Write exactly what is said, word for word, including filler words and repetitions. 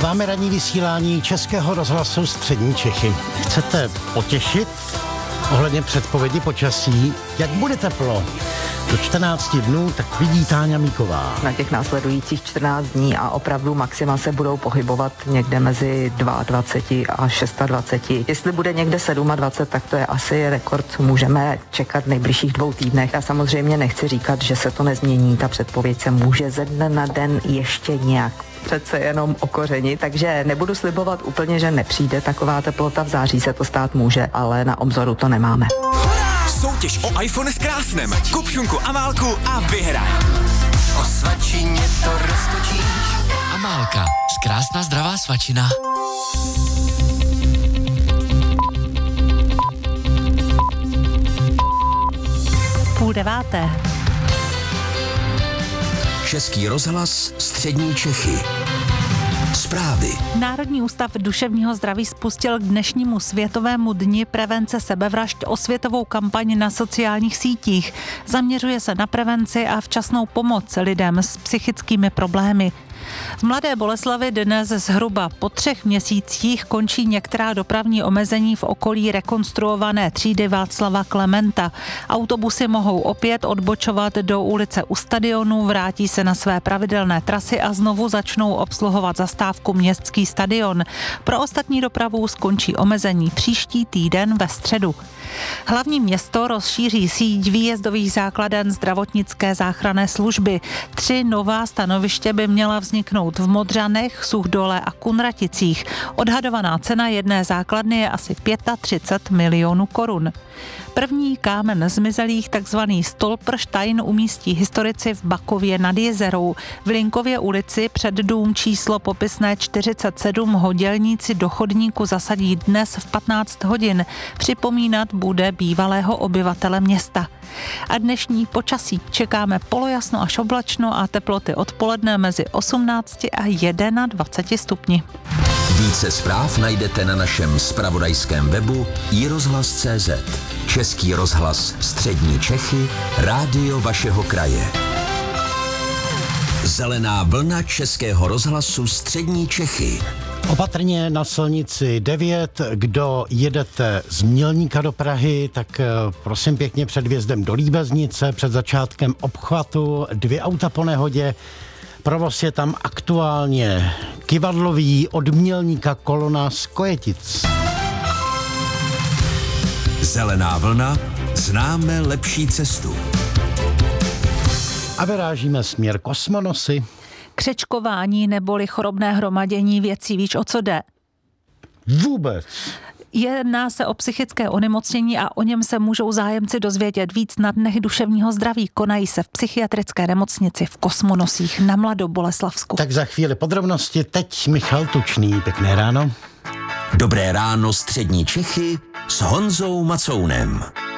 vámi ranní vysílání Českého rozhlasu Střední Čechy. Chcete potěšit ohledně předpovědi počasí? Jak bude teplo? Do čtrnácti dnů, tak vidí Táňa Míková. Na těch následujících čtrnáct dní a opravdu maxima se budou pohybovat někde mezi dvacet dva a dvacet šest. Jestli bude někde dvacet sedm, tak to je asi rekord, co můžeme čekat v nejbližších dvou týdnech. Já samozřejmě nechci říkat, že se to nezmění. Ta předpověď se může ze dne na den ještě nějak přece jenom okořenit, takže nebudu slibovat úplně, že nepřijde taková teplota, v září se to stát může, ale na obzoru to nemáme. Soutěž o iPhone s krásnem. Kup šunku Amálku a vyhraj. O svačině to roztočíš. Amálka, krásná zdravá svačina. Půl deváté. Český rozhlas Střední Čechy. Zprávy. Národní ústav duševního zdraví spustil k dnešnímu Světovému dni prevence sebevražd osvětovou kampaň na sociálních sítích. Zaměřuje se na prevenci a včasnou pomoc lidem s psychickými problémy. V Mladé Boleslavi dnes zhruba po třech měsících končí některá dopravní omezení v okolí rekonstruované třídy Václava Klementa. Autobusy mohou opět odbočovat do ulice u stadionu, vrátí se na své pravidelné trasy a znovu začnou obsluhovat zastávku Městský stadion. Pro ostatní dopravu skončí omezení příští týden ve středu. Hlavní město rozšíří síť výjezdových základen zdravotnické záchranné služby. Tři nová stanoviště by měla vzniknout v Modřanech, Suchdole a Kunraticích. Odhadovaná cena jedné základny je asi třicet pět milionů korun. První kámen zmizelých, takzvaný Stolperstein, umístí historici v Bakově nad Jezerou. V Linkově ulici před dům číslo popisné čtyřicet sedm ho dělníci do chodníku zasadí dnes v patnáct hodin. Připomínat bude bývalého obyvatele města. A dnešní počasí čekáme polojasno až oblačno a teploty odpoledne mezi osmnácti a dvaceti jedním stupni. Více zpráv najdete na našem zpravodajském webu i rozhlas tečka cé zet. Český rozhlas Střední Čechy, rádio vašeho kraje. Zelená vlna Českého rozhlasu Střední Čechy. Opatrně na silnici devět, kdo jedete z Mělníka do Prahy, tak prosím pěkně před vjezdem do Líbeznice, před začátkem obchvatu, dvě auta po nehodě. Provoz je tam aktuálně kyvadlový, od Mělníka kolona z Kojetic. Zelená vlna, známe lepší cestu. A vyrážíme směr Kosmonosy. Křečkování neboli chorobné hromadění věcí, víš, o co jde? Vůbec. Jedná se o psychické onemocnění a o něm se můžou zájemci dozvědět víc na dnech duševního zdraví. Konají se v psychiatrické nemocnici v Kosmonosích na Mladoboleslavsku. Tak za chvíli podrobnosti, teď Michal Tučný. Pěkné ráno. Dobré ráno Střední Čechy s Honzou Macounem.